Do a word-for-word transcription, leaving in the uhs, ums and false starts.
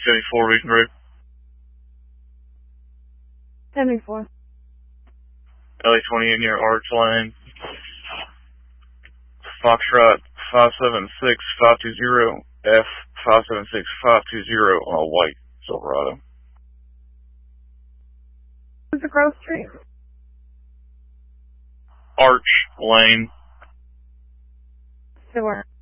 seventy-four Beacon Road. seventy-four. L A twenty-eight near Arch Lane. Foxtrot five seven six five two zero F five seven six five two zero on a white Silverado. What's the Grove Street? Arch Lane. Sure.